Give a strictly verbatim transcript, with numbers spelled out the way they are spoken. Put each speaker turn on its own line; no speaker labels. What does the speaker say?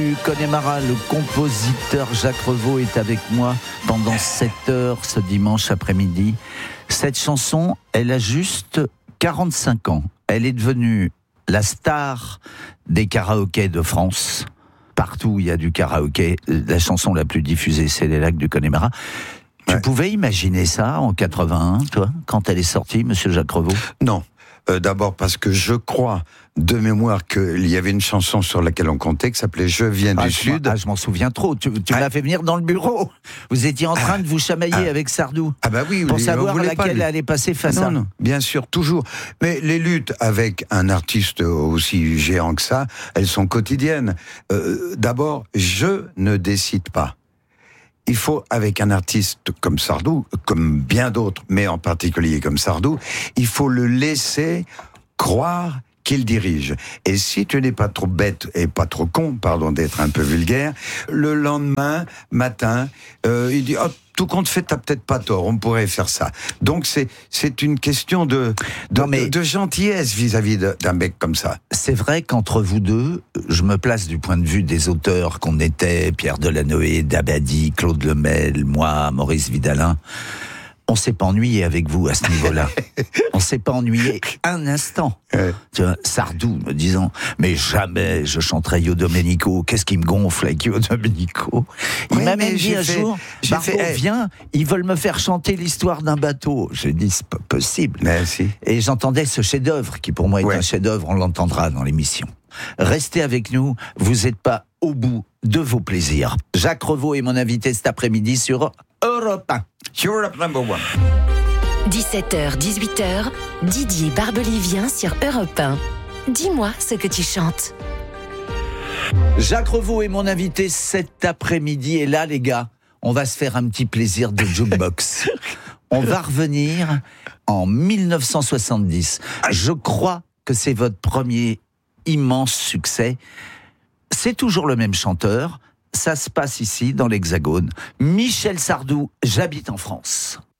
Du Connemara, le compositeur Jacques Revaux est avec moi pendant sept heures ce dimanche après-midi. Cette chanson, elle a juste quarante-cinq ans. Elle est devenue la star des karaokés de France. Partout où il y a du karaoké, la chanson la plus diffusée, c'est Les Lacs du Connemara. Tu ouais. pouvais imaginer ça en quatre-vingt-un, toi, quand elle est sortie, monsieur Jacques Revaux ?
Non. Euh, d'abord parce que je crois de mémoire qu'il y avait une chanson sur laquelle on comptait qui s'appelait « Je viens
ah,
du
je
Sud ».
Ah, je m'en souviens trop. Tu, tu ah. m'as fait venir dans le bureau. Vous étiez en train ah. de vous chamailler ah. avec Sardou.
Ah bah oui.
Pour
les,
savoir laquelle
pas,
elle allait passer face
non,
à...
Non, bien sûr, toujours. Mais les luttes avec un artiste aussi géant que ça, elles sont quotidiennes. Euh, d'abord, je ne décide pas. Il faut, avec un artiste comme Sardou, comme bien d'autres, mais en particulier comme Sardou, il faut le laisser croire qu'il dirige. Et si tu n'es pas trop bête et pas trop con, pardon d'être un peu vulgaire, le lendemain matin, euh, il dit oh, tout compte fait, t'as peut-être pas tort, on pourrait faire ça. Donc c'est c'est une question de de, non mais, de, de gentillesse vis-à-vis de, d'un mec comme ça.
C'est vrai qu'entre vous deux, je me place du point de vue des auteurs qu'on était, Pierre Delanoë, Dabadi, Claude Lemel, moi, Maurice Vidalin. On s'est pas ennuyé avec vous à ce niveau-là. On s'est pas ennuyé un instant. Ouais. Tu vois, Sardou me disant, mais jamais je chanterai Io Domenico. Qu'est-ce qui me gonfle avec Io Domenico ? Il oui, m'a même dit un fait, jour, Margot, fait, viens, ils veulent me faire chanter l'histoire d'un bateau. J'ai dit, c'est pas possible.
Mais si.
Et j'entendais ce chef-d'œuvre, qui pour moi est ouais. un chef-d'œuvre, on l'entendra dans l'émission. Restez avec nous, vous n'êtes pas au bout de vos plaisirs. Jacques Revaux est mon invité cet après-midi sur Europe un.
Europe number one.
dix-sept heures, dix-huit heures, Didier Barbelivien sur Europe un. Dis-moi ce que tu chantes.
Jacques Revaux est mon invité cet après-midi. Et là, les gars, on va se faire un petit plaisir de jukebox. On va revenir en dix-neuf cent soixante-dix. Je crois que c'est votre premier immense succès. C'est toujours le même chanteur. Ça se passe ici, dans l'Hexagone. Michel Sardou, j'habite en France.